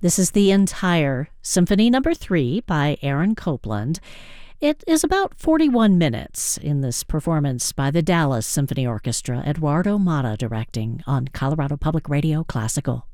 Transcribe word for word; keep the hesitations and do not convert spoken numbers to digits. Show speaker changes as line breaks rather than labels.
This is the entire Symphony Number three by Aaron Copland. It is about forty-one minutes in this performance by the Dallas Symphony Orchestra, Eduardo Mata directing on Colorado Public Radio Classical.